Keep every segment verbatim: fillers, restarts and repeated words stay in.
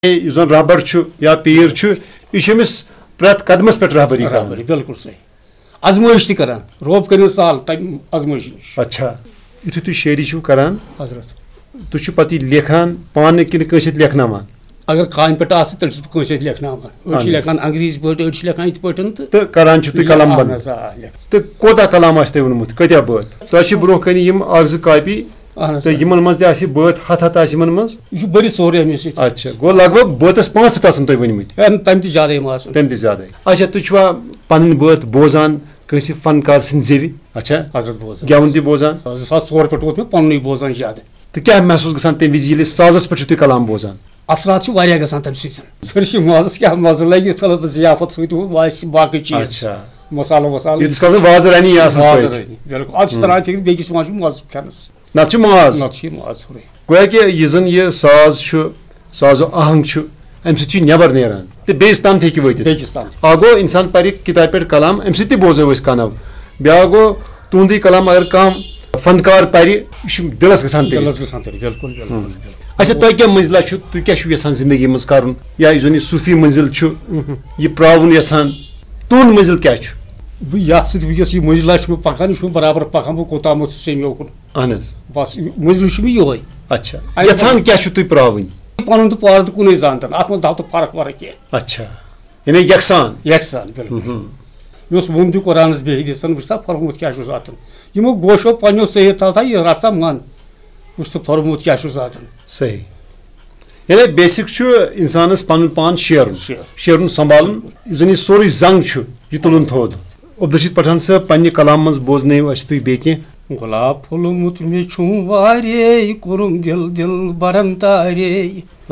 یُس زن رہبر چھُ یا پیٖر چھُ یہِ چھُ أمِس پرٛٮ۪تھ قدمس پٮ۪ٹھ رہبری کران بالکل صحیح آزمٲیش تہِ کران روب کٔرِو سال تمہِ آزمٲیش نِش اچھا یُتھُے تُہۍ شٲعری چھِو کران حضرت تُہۍ چھِو پتہٕ یہِ لیکھان پانہٕ کِنہٕ کٲنٛسہِ سۭتۍ لیکھناوان اگر کامہِ پٮ۪ٹھ آسہِ تیٚلہِ چھُس بہٕ کٲنٛسہِ سۭتۍ لیکھناوان أڑۍ چھِ لیکھان انگریٖزی پٲٹھۍ أڑۍ چھِ لیکھان یِتھ پٲٹھۍ تہٕ تہٕ کران چھِو تُہۍ قلم بنٛد تہٕ کوتاہ کلام آسہِ تۄہہِ ووٚنمُت کۭتیاہ بٲتھ تۄہہِ چھِ برونٛہہ کَنہِ یِم اکھ زٕ کاپی تہٕ یِمن منٛز تہِ آسہِ بٲتھ ہتھ ہتھ آسہِ یِمن منٛز یہِ چھُ بٔرِتھ سورُے أمِس سۭتۍ اچھا گوٚو لگ بگ بٲتس پانٛژھ ہتھ آسن تۄہہِ ؤنمٕتۍ تَمہِ تہِ زیادَے ما آسان تَمہِ تہِ زیادَے اچھا تُہۍ چھِوا پنٕنۍ بٲتھ بوزان کٲنٛسہِ فنکار سٕنٛدِ زیوِ اچھا حضرت بوزان گٮ۪وُن تہِ بوزان زٕ ساس ژور پٮ۪ٹھ ووت مےٚ پنٛنُے بوزان زیادٕ تہٕ کیٛاہ محسوٗس گژھان تَمہِ وِزِ ییٚلہِ سازس پٮ۪ٹھ چھِو تُہۍ کلام بوزان اثرات چھِ واریاہ گژھان تَمہِ سۭتۍ سٲرسٕے مازس کیٛاہ مزٕ لگہِ یِتھ کٔنۍ ضِیافت سۭتۍ آسہِ باقٕے چیٖز اچھا مصالہٕ وصالہٕ ییٖتِس کالس وازٕ رنی آسان رنی بالکل اتھ چھُ تران فِکرِ بیٚکِس منٛز چھُ مزٕ کھٮ۪نس نتہٕ چھُ ماز نتہٕ چھُ یہِ ماز سورُے گویا کہِ یہِ زن یہِ ساز چھُ سازو آہنگ چھُ امہِ سۭتۍ چھُ نٮ۪بر نیران تہٕ بیٚیِس تام تہِ ہیٚکہِ وٲتِتھ بیٚکِس تام اکھ گوٚو انسان پرِ کِتابہِ پٮ۪ٹھ کلام امہِ سۭتۍ تہِ بوزو أسۍ کنو بیاکھ گوٚو تُہُنٛدُے کلام اگر کانٛہہ فنکار پرِ یہِ چھُ دِلس گژھان دِلس گژھان بالکل اچھا تۄہہِ کیٛاہ منزلہ چھُ تُہۍ کیٛاہ چھِو یژھان زندگی منٛز کرُن یا یُس زن یہِ صوٗفی منزل چھُ یہِ پراوُن یژھان تُہُنٛد منزل کیٛاہ چھُ بہٕ یتھ سۭتۍ وٕنکیٚس یہِ منزلہ چھُ مےٚ پکان یہِ چھُ مےٚ برابر پکان بہٕ کوٚتامتھ چھُس اَمہِ یوکُن اہن حظ بس منزلہِ چھُ مےٚ یِہوے اچھا یژھان کیٛاہ چھُو تُہۍ پراوٕنۍ پنُن تہٕ پارٕ تہٕ کُنُے زانتن اتھ منٛز داو تہٕ فرق ورق کینٛہہ اچھا یعنی یکسان یکسان بالکل مےٚ اوس ووٚن تہِ قرآنس بے حدیثن وٕچھ تا فرموٗت کیٛاہ چھُس اتن یِمو گوشو پننیو صحیح تھا تھا یہِ رٹتا من وٕچھ تہٕ فرموٗت کیٛاہ چھُس اتن صحیح یعنی بیسِک چھُ انسانس پنُن پان شیرُن شیرُن سمبالُن یُس زن یہِ سورُے زنٛگ چھُ یہِ تُلُن تھوٚد عبدالرشیٖد پٹھان صٲب پننہِ کلام منٛز بوزنٲیِو اَسہِ تُہۍ بیٚیہِ کینٛہہ گۄلاب پھوٚلمُت مےٚ چھُم واریاہ کوٚرُم دِل دِل برن تارے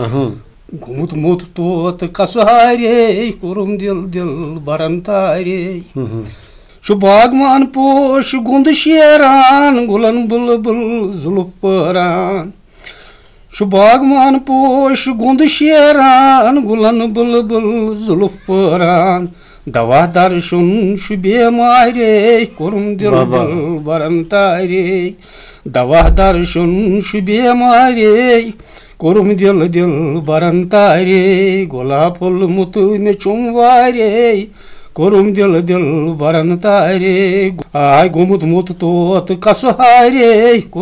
گوٚمُت موٚت توت کسہارے کوٚرُم دِل دِل برن تارے چھُ باغوان پوش گُنٛد شیران گُلن بُلبُل زُلُف پٲران چھُ باغوان پوش گُنٛد شیران گُلن بُلبُل زُلُف پٲران دوا درشُن چھُ بیمارے کوٚرُم دِل دِل برن تارے دوا درشُن چھُ بیمارے کوٚرُم دِل دِل برن تارے گۄلاب پھوٚلمُت مےٚ چھُم واریاہ کوٚرُم دِل دِل برن تارے آے گوٚمُت موٚت توت کسہارے